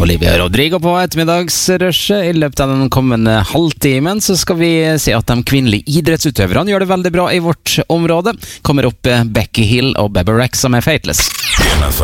Olivia Rodrigo på ettermiddagsrushet. I løpet av den kommende halvtimen så skal vi se at de kvinnelige idrettsutøverne gjør det veldig bra i vårt område. Kommer opp Becky Hill og Bebe Rexha med Fateless.